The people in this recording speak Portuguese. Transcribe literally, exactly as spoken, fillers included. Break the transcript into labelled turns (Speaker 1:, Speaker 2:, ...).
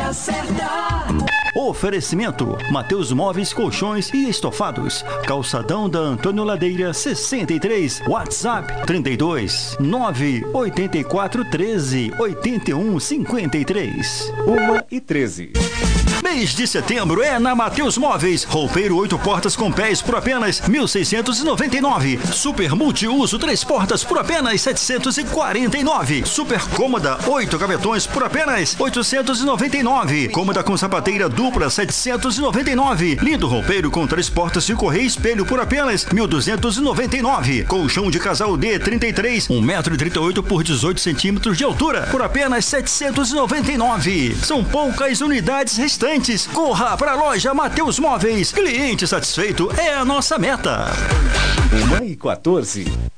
Speaker 1: hora certa.
Speaker 2: Oferecimento: Mateus Móveis, Colchões e Estofados. Calçadão da Antônio Ladeira, sessenta e três. WhatsApp trinta e dois, nove oito quatro, treze, oitenta e um, cinquenta e três.
Speaker 3: uma e treze.
Speaker 2: Mês de setembro é na Mateus Móveis. Roupeiro oito portas com pés por apenas mil seiscentos e noventa e nove. Super multiuso três portas por apenas setecentos e quarenta e nove. Super cômoda oito gavetões por apenas oitocentos e noventa e nove. Cômoda com sapateira dupla setecentos e noventa e nove. Lindo roupeiro com três portas de correia e espelho por apenas mil duzentos e noventa e nove. Colchão de casal D trinta e três, um metro e trinta e oito por dezoito centímetros de altura por apenas setecentos e noventa e nove. São poucas unidades restantes. Corra para a loja Mateus Móveis. Cliente satisfeito é a nossa meta.
Speaker 3: uma e quatorze.